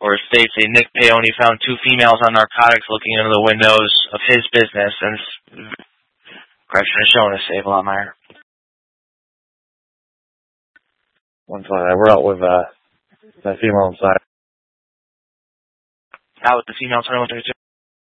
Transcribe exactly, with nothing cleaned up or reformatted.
where it states a Nick Paone found two females on narcotics looking into the windows of his business, and correction is shown as Save a Lot Meyer. One fine. We're out with uh, that female inside. Out with the female twenty-one thirty-two.